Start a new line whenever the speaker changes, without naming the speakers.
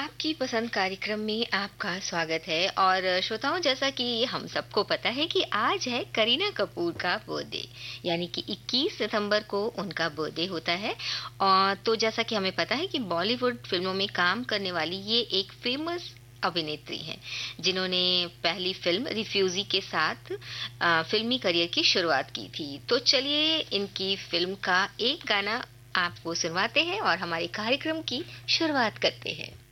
आपकी पसंद कार्यक्रम में आपका स्वागत है। और श्रोताओं, जैसा कि हम सबको पता है कि आज है करीना कपूर का बर्थडे, यानी कि 21 सितंबर को उनका बर्थडे होता है। और तो जैसा कि हमें पता है कि बॉलीवुड फिल्मों में काम करने वाली ये एक फेमस अभिनेत्री हैं, जिन्होंने पहली फिल्म रिफ्यूजी के साथ फिल्मी करियर की शुरुआत की थी। तो चलिए इनकी फिल्म का एक गाना आपको सुनवाते हैं और हमारे कार्यक्रम की शुरुआत करते हैं।